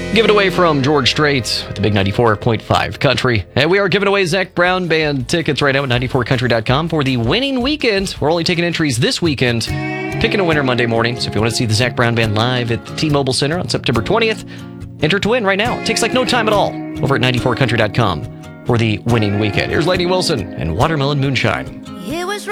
Give it away from George Strait with the big 94.5 Country. And we are giving away Zac Brown Band tickets right now at 94country.com for the winning weekend. We're only taking entries this weekend, picking a winner Monday morning. So if you want to see the Zac Brown Band live at the T-Mobile Center on September 20th, enter to win right now. It takes like no time at all over at 94country.com for the winning weekend. Here's Lady Wilson and Watermelon Moonshine.